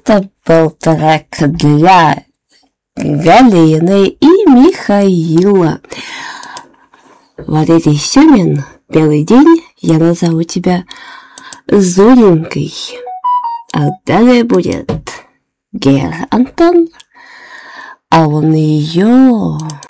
Это был трек для Галины и Михаила. Валерий Семин, «Белый день», я назову тебя Зуринкой. А далее будет Гер Антон, а он ее